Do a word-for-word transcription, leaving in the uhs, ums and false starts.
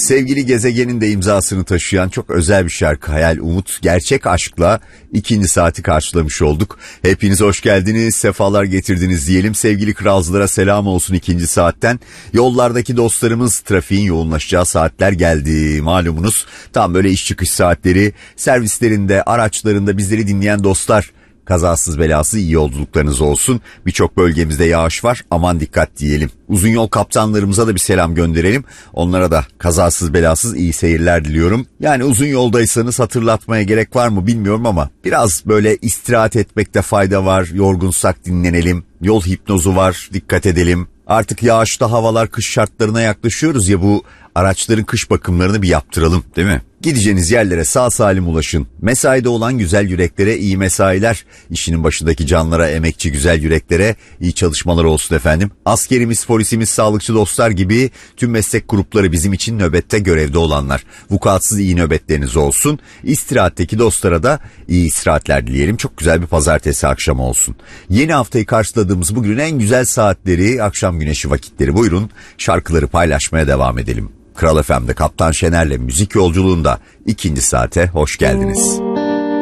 Sevgili Gezegen'in de imzasını taşıyan çok özel bir şarkı Hayal Umut Gerçek Aşk'la ikinci saati karşılamış olduk. Hepiniz hoş geldiniz, sefalar getirdiniz diyelim. Sevgili kralcılara selam olsun ikinci saatten. Yollardaki dostlarımız, trafiğin yoğunlaşacağı saatler geldi malumunuz. Tam böyle iş çıkış saatleri, servislerinde, araçlarında bizleri dinleyen dostlar. Kazasız belasız iyi yolculuklarınız olsun. Birçok bölgemizde yağış var. Aman dikkat diyelim. Uzun yol kaptanlarımıza da bir selam gönderelim. Onlara da kazasız belasız iyi seyirler diliyorum. Yani uzun yoldaysanız hatırlatmaya gerek var mı bilmiyorum ama biraz böyle istirahat etmekte fayda var. Yorgunsak dinlenelim. Yol hipnozu var. Dikkat edelim. Artık yağışlı havalar, kış şartlarına yaklaşıyoruz ya, bu araçların kış bakımlarını bir yaptıralım değil mi? Gideceğiniz yerlere sağ salim ulaşın. Mesaide olan güzel yüreklere iyi mesailer. İşinin başındaki canlara, emekçi güzel yüreklere iyi çalışmalar olsun efendim. Askerimiz, polisimiz, sağlıkçı dostlar gibi tüm meslek grupları bizim için nöbette görevde olanlar. Vukuatsız iyi nöbetleriniz olsun. İstirahatteki dostlara da iyi istirahatler dileyelim. Çok güzel bir pazartesi akşamı olsun. Yeni haftayı karşıladığımız bugünün en güzel saatleri, akşam güneşi vakitleri. Buyurun şarkıları paylaşmaya devam edelim. Kral F M'de Kaptan Şener'le müzik yolculuğunda ikinci saate hoş geldiniz.